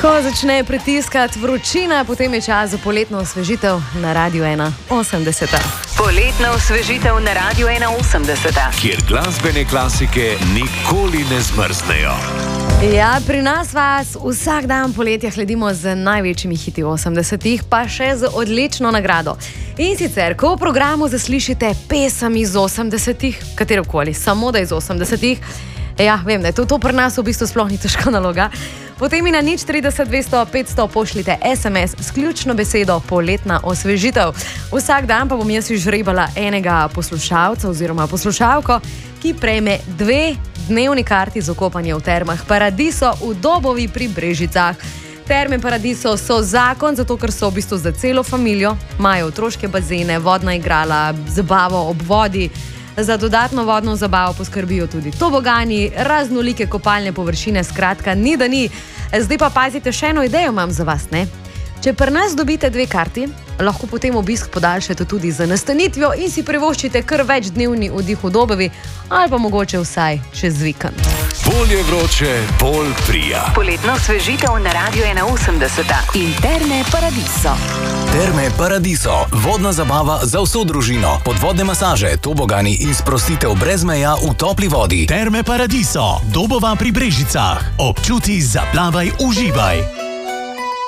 Ko začne pritiskati vročina, potem je čas za poletno osvežitev na Radiu 1.80. Poletna osvežitev na Radiu 1.80. Kjer glasbene klasike nikoli ne zmrznejo. Ja, pri nas vas vsak dan poletja hledimo z največjimi hiti 80-ih, pa še z odlično nagrado. In sicer, ko v programu zaslišite pesem iz 80-ih, katerokoli, samo da iz 80-ih, ja, vem, da je to pri nas v bistvu sploh ni težka naloga, potem mi na 030 200 500 pošljite SMS s ključno besedo poletna osvežitev. Vsak dan pa bom jaz izžrebala enega poslušalca oziroma poslušalko, ki prejme 2 dnevni karti za kopanje v termah Paradiso v Dobovi pri Brežicah. Terme Paradiso so zakon, zato ker so v bistvu za celo familijo, imajo otroške bazene, vodna igrala, zabavo ob vodi. Za dodatno vodno zabavo poskrbijo tudi tobogani, raznolike kopalne površine, skratka, ni da ni. Zdaj pa pazite, še eno idejo imam za vas, ne? Če pri nas dobite 2 karti, lahko potem obisk podaljšate tudi z nastanitvijo in si privoščite kar večdnevni oddih v Dobovi ali pa mogoče vsaj čez vikend. Bolje vroče, bolj prija. Poletna osvežitev na Radiu 1.80 in Terme Paradiso. Terme Paradiso, vodna zabava za vso družino, podvodne masaže, tobogani in sprostitev brez meja v topli vodi. Terme Paradiso, Dobova pri Brežicah. Občuti, zaplavaj, uživaj.